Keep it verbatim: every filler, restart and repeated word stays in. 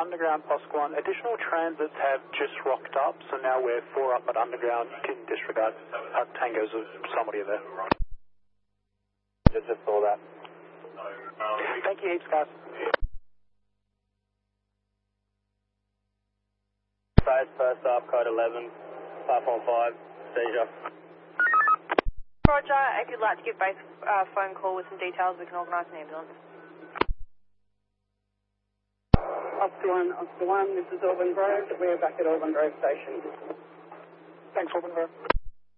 underground, Oscar one. Additional transits have just rocked up, so now we're four up at underground. You can disregard uh, tangos of somebody there. Just, just saw that. Thank you, heaps, guys. Phase first up, code eleven, platform five, seizure. Roger, if you'd like to give base uh, phone call with some details, we can organise an ambulance. Oscar one, Oscar one, this is Auburn Grove. We're back at Auburn Grove Station. Thanks, Auburn Grove.